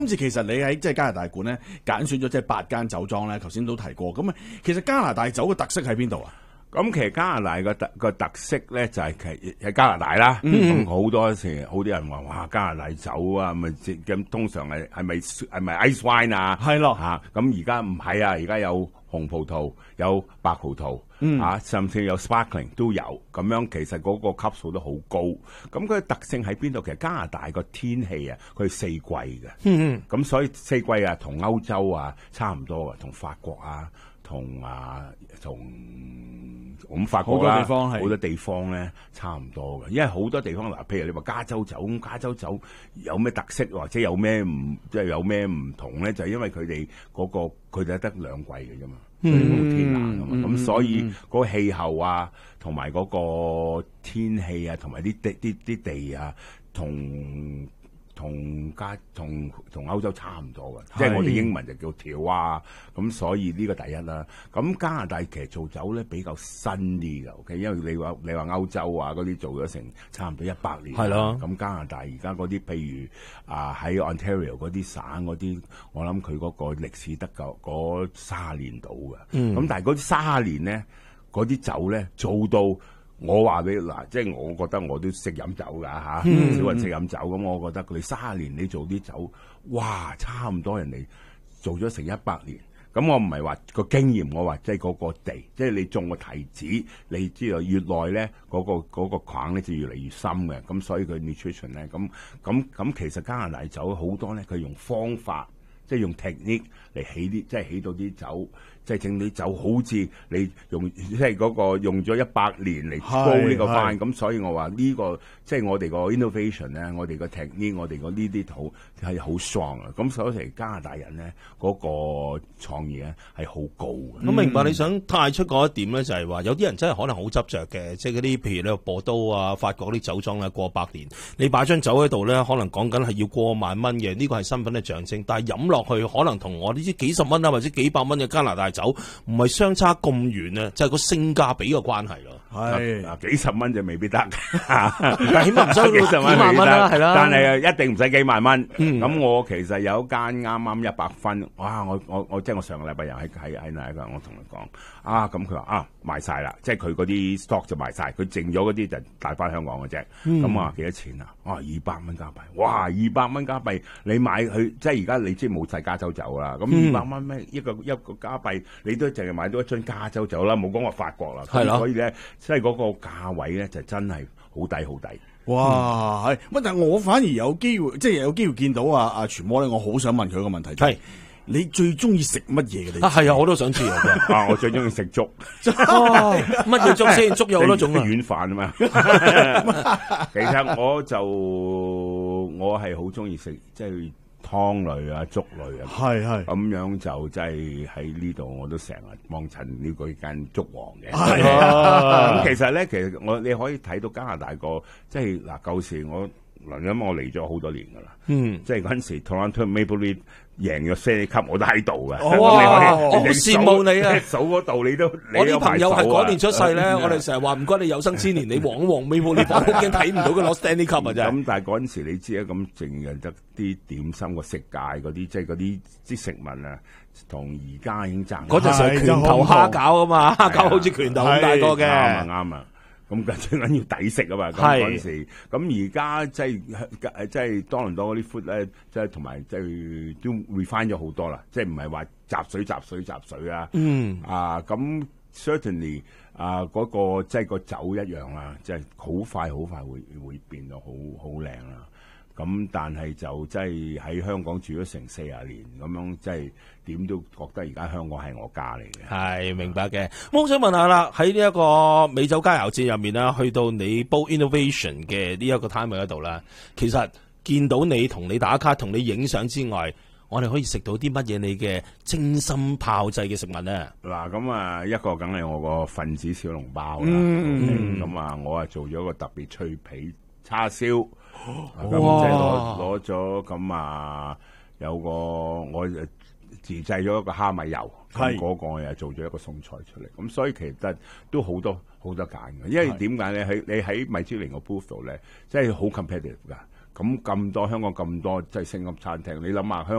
今次其實你喺即係加拿大館咧揀選咗即係8間酒莊咧，頭先都提過。咁啊，其實加拿大酒嘅特色喺邊度啊？ 咁其實加拿大個特色咧就係喺加拿大啦。咁好多時好多人話哇加拿大酒啊，咁通常係咪 ice wine 啊？ 係咯嚇。咁而家唔係啊，而家有紅葡萄、有白葡萄，甚至有 sparkling 都有。咁樣其實嗰個級數都好高。咁佢嘅特性喺邊度？其實加拿大個天氣啊，佢係四季嘅。咁所以四季啊，同歐洲啊差唔多嘅，同法國啊。同咁法國啦，好多地方咧差唔多嘅，因為好多地方嗱，譬如你話加州酒，咁加州酒有咩特色或者有咩唔同咧？就係因為佢哋佢哋得2季嘅啫嘛，佢哋好天冷啊嘛，咁所以嗰個氣候啊，同埋嗰個天氣啊，同埋啲地啊，同歐洲差唔多嘅，即係我哋英文就叫條啊，咁所以呢個第一啦。咁加拿大其實做酒咧比較新啲嘅，OK，因為你話歐洲啊嗰啲做咗成差唔多100年，係咯。咁加拿大而家嗰啲譬如喺 Ontario 嗰啲省嗰啲，我諗佢嗰個歷史得夠嗰30年到嘅。咁但係嗰啲30年咧，嗰啲酒咧做到。我話俾嗱，即係我覺得我都識飲酒㗎嚇，少人識飲酒咁，我覺得佢哋30年你做啲酒，哇，差唔多人哋做咗成100年。咁我唔係話個經驗，我話即係嗰個地，即係你種個提子，你知道越耐咧，嗰個框咧就越嚟越深嘅。咁所以佢 nutrition 咧，咁其實加拿大酒好多咧，佢用方法，即係用 technique 嚟即係起到啲酒。即係整啲酒好似你用即係嗰個用咗100年嚟煲呢個班，咁所以我話呢個即係我哋個 innovation 咧，我哋個 technique，我哋個呢啲土係好 strong 啊！咁所以加拿大人咧嗰個創意咧係好高嘅。 我明白你想帶出嗰一點咧，就係話有啲人真係可能好執着嘅，即係嗰啲譬如你話波都啊、法國啲酒莊咧過100年，你擺張酒喺度咧，可能講緊係要過萬蚊嘅，呢個係身份嘅象徵，但係飲落去可能同我呢啲幾十蚊啊或者幾百蚊嘅加拿大酒唔係相差咁遠啊，就係個性價比嘅關係咯。 係幾十蚊就未必得， 但起碼唔使幾萬蚊啦，係啦。 但係一定唔使幾萬蚊。咁我其實有一間啱啱100分，哇！我即係我上個禮拜又喺哪一個，我同佢講咁佢話賣晒啦，即係佢嗰啲 stock 就賣晒，佢剩咗嗰啲就帶翻香港嘅啫。咁啊幾多錢啊？200蚊加幣，哇！200蚊加幣，你買佢即係而家你知冇晒加州酒啦。咁200蚊咩一個加幣，你都淨係買到一樽加州酒啦，冇講話法國啦。係咯，所以咧。即係嗰個價位咧，就真係好低好低。 哇，係乜？但係我反而有機會，即係有機會見到阿傳魔咧。我好想問佢個問題，係你最中意食乜嘢嘅？ 係啊，我都想知啊。 我最中意食粥。 乜嘢粥先？粥有好多種啊。 軟飯啊嘛。其實我係好中意食即係。湯類啊、粥類啊，係咁樣就真係喺呢度，我都成日幫襯呢個間粥王嘅。咁其實咧，你可以睇到加拿大個即係嗱，舊時我嚟咗好多年噶啦，即係嗰陣時 Toronto Maple Leaf 贏咗Stanley Cup，我都喺度噶。 哇！我好羨慕你啊！ 數嗰度你都， 我啲朋友係嗰年出世咧，我哋成日話唔該你有生之年，你黃 Maple Leaf，我已經睇唔到佢攞 Stanley Cup 啊！真係。咁但係嗰陣時你知啊，咁淨係得啲點心個食界嗰啲，即係嗰啲食物啊，同而家已經爭。 嗰陣時係拳頭蝦餃啊嘛，蝦餃好似拳頭咁大個嘅。 啱啊！咁最緊要抵食啊嘛！嗰陣時，咁而家即係多倫多嗰啲 food 咧，即係同埋即係都 refine 咗好多啦，即係唔係話雜水啊？咁 certainly 嗰個即係個酒一樣啦，即係好快會變到好靚啦。咁但係就即係喺香港住咗成40年咁樣，即係點都覺得而家香港係我家嚟嘅。 係明白嘅。我想問下啦，喺呢一個美酒佳肴節入面啦，去到你煲 innovation 嘅呢一個攤位嗰度啦，其實見到你同你打卡、同你影相之外，我哋可以食到啲乜嘢你嘅精心炮製嘅食物咧？ 嗱，咁一個梗係我個分子小籠包啦。咁我做咗個特別脆皮叉燒。咁即係攞咗咁有個我自製咗一個蝦米油，咁嗰個我又做咗一個餸菜出嚟，咁所以其實都好多揀嘅，因為點解咧？你喺米芝蓮個 booth 度咧，即係好 competitive 噶。 咁多香港咁多即係星級餐廳，你諗下香